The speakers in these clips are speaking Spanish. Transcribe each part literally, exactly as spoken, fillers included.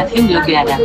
Información bloqueada.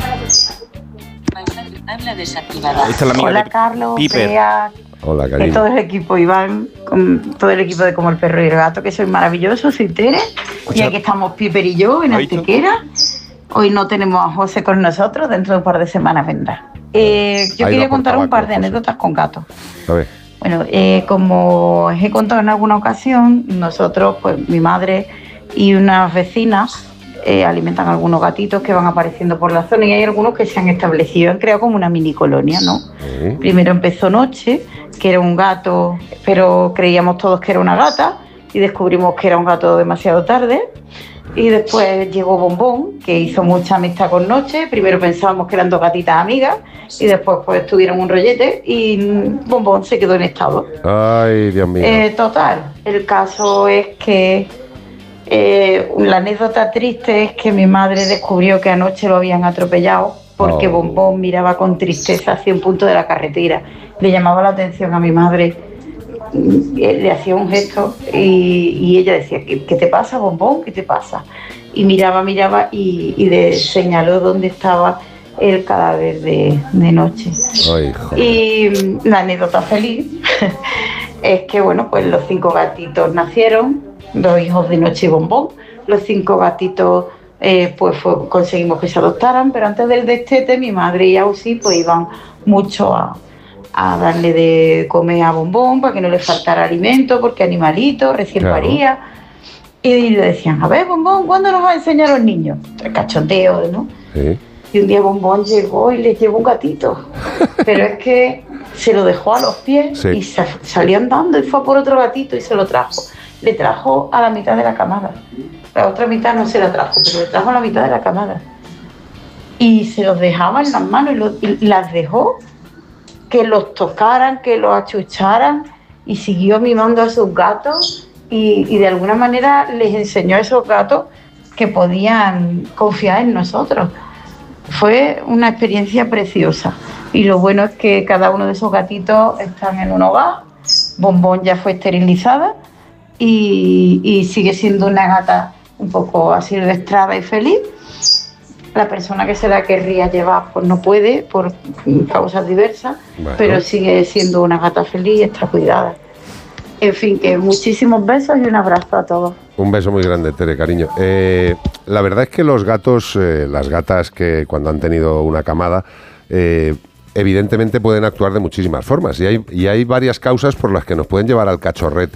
Habla desactivada. Esta es la amiga Hola de Carlos, Piper. Bea, Hola, de cariño. todo el equipo, Iván, con todo el equipo de Como el Perro y el Gato, que soy maravilloso, soy Tere. Y aquí estamos Piper y yo en ¿Has visto? Antequera. Hoy no tenemos a José con nosotros, dentro de un par de semanas vendrá. Eh, yo Ha ido quería a por contar un par tabaco, de José. anécdotas con gatos. A ver. Bueno, eh, como os he contado en alguna ocasión, nosotros, pues mi madre y unas vecinas eh, alimentan algunos gatitos que van apareciendo por la zona y hay algunos que se han establecido, han creado como una mini colonia, ¿no? Sí. Primero empezó Noche, que era un gato, pero creíamos todos que era una gata y descubrimos que era un gato demasiado tarde. Y después llegó Bombón, que hizo mucha amistad con Noche. Primero pensábamos que eran dos gatitas amigas y después pues tuvieron un rollete y mm, Bombón se quedó en estado. Ay, Dios mío. Eh, total, el caso es que eh, la anécdota triste es que mi madre descubrió que anoche lo habían atropellado porque Oh. Bombón miraba con tristeza hacia un punto de la carretera. Le llamaba la atención a mi madre, mm, eh, le hacía un gesto y, y ella decía, ¿qué, qué te pasa, Bombón? ¿Qué te pasa? Y miraba, miraba y, y le señaló dónde estaba el cadáver de, de Noche. Ay, joder. Y mm, la anécdota feliz es que, bueno, pues los cinco gatitos nacieron, los hijos de Noche y Bombón. Los cinco gatitos, eh, pues fue- conseguimos que se adoptaran, pero antes del destete, mi madre y Ausi, pues iban mucho a, a darle de comer a Bombón para que no le faltara alimento, porque animalito, recién Claro. paría. Y le decían, a ver, Bombón, ¿cuándo nos va a enseñar a los niños? El cachondeo, ¿no? Sí. Y un día Bombón llegó y les llevó un gatito. Pero es que se lo dejó a los pies Sí. y sa- salió andando y fue a por otro gatito y se lo trajo. Le trajo a la mitad de la camada. La otra mitad no se la trajo, pero le trajo a la mitad de la camada. Y se los dejaba en las manos y, lo- y las dejó que los tocaran, que los achucharan y siguió mimando a sus gatos y, y de alguna manera les enseñó a esos gatos que podían confiar en nosotros. Fue una experiencia preciosa y lo bueno es que cada uno de esos gatitos están en un hogar. Bombón ya fue esterilizada y, y sigue siendo una gata un poco asilvestrada y feliz. La persona que se la querría llevar pues no puede por causas diversas, Bueno. pero sigue siendo una gata feliz y está cuidada. En fin, que muchísimos besos y un abrazo a todos. Un beso muy grande, Tere, cariño. Eh, la verdad es que los gatos, eh, las gatas que cuando han tenido una camada, eh, evidentemente pueden actuar de muchísimas formas. Y hay, y hay varias causas por las que nos pueden llevar al cachorrete